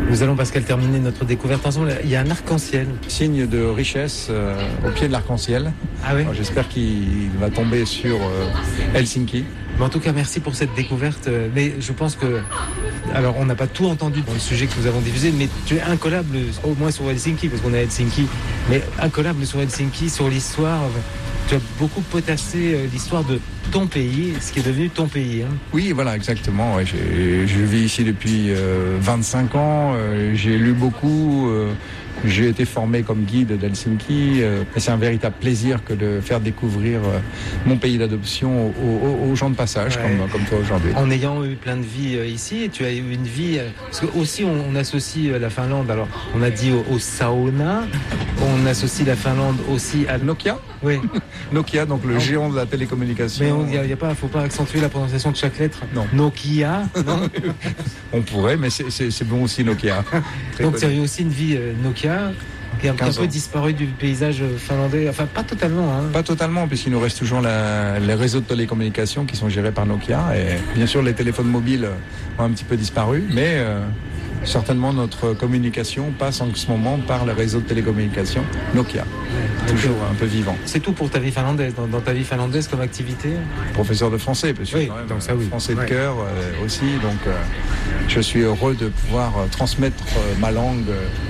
Nous allons, Pascal, terminer notre découverte ensemble. Il y a un arc-en-ciel. Signe de richesse au pied de l'arc-en-ciel. Ah oui. Alors, j'espère qu'il va tomber sur Helsinki. Mais en tout cas, merci pour cette découverte. Mais je pense que... Alors, on n'a pas tout entendu dans le sujet que nous avons diffusé, mais tu es incollable, au moins sur Helsinki, parce qu'on est à Helsinki, mais incollable sur Helsinki, sur l'histoire. Tu as beaucoup potassé l'histoire de ton pays, ce qui est devenu ton pays. Hein. Oui, voilà, exactement. Ouais, je vis ici depuis 25 ans. J'ai lu beaucoup. J'ai été formé comme guide d'Helsinki. Et c'est un véritable plaisir que de faire découvrir mon pays d'adoption aux gens de passage, comme toi aujourd'hui. En ayant eu plein de vies ici, et tu as eu une vie... Parce que aussi, on associe la Finlande, alors on a dit au sauna, on associe la Finlande aussi à... Nokia. Oui. Nokia, donc le géant de la télécommunication. Mais il faut pas accentuer la prononciation de chaque lettre. Non. Nokia. Non. On pourrait, mais c'est bon aussi Nokia. Donc tu as eu aussi une vie Nokia qui est un peu disparu du paysage finlandais. Enfin, pas totalement. Hein. Pas totalement, puisqu'il nous reste toujours les réseaux de télécommunications qui sont gérés par Nokia. Et bien sûr, les téléphones mobiles ont un petit peu disparu, mais... certainement notre communication passe en ce moment par le réseau de télécommunications Nokia, toujours un peu vivant. C'est tout pour ta vie finlandaise, dans ta vie finlandaise comme activité? Professeur de français, parce que donc ça, français de cœur aussi, donc je suis heureux de pouvoir transmettre ma langue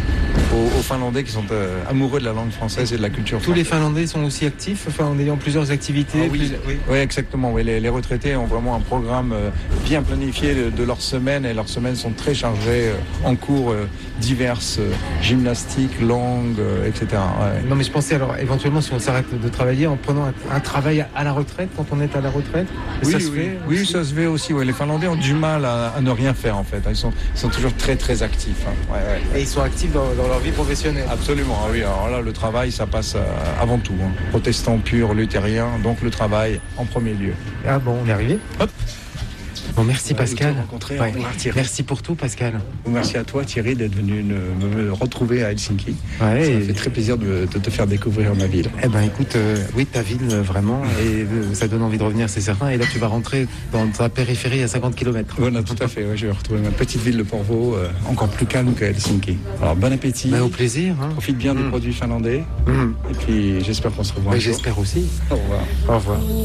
aux Finlandais qui sont amoureux de la langue française et de la culture française. Tous les Finlandais sont aussi actifs, enfin, en ayant plusieurs activités? Oui, exactement. Oui, les retraités ont vraiment un programme bien planifié de leur semaine, et leurs semaines sont très chargées en cours diverses, gymnastique, langue, etc. Ouais. Non, mais je pensais alors éventuellement si on s'arrête de travailler en prenant un travail à la retraite quand on est à la retraite. Ça se fait aussi. Ça se fait aussi. Ouais. Les Finlandais ont du mal à ne rien faire en fait. Ils sont toujours très très actifs. Hein. Et ils sont actifs dans leur vie professionnelle. Absolument. Oui. Alors là, le travail, ça passe avant tout. Hein. Protestant pur, luthérien, donc le travail en premier lieu. Ah bon, on est arrivé. Hop. Bon, merci Pascal. Merci pour tout, Pascal. Merci à toi, Thierry, d'être venu me retrouver à Helsinki. Ça me fait très plaisir de te faire découvrir ma ville. Eh ben, écoute, oui, ta ville, vraiment, et ça donne envie de revenir, c'est certain. Et là, tu vas rentrer dans ta périphérie à 50 km. Voilà, tout à fait. Ouais, je vais retrouver ma petite ville de Porvoo, encore plus calme que Helsinki. Alors, bon appétit. Au plaisir. Hein. Profite bien des produits finlandais. Et puis, j'espère qu'on se revoit un jour. J'espère aussi. Au revoir. Au revoir.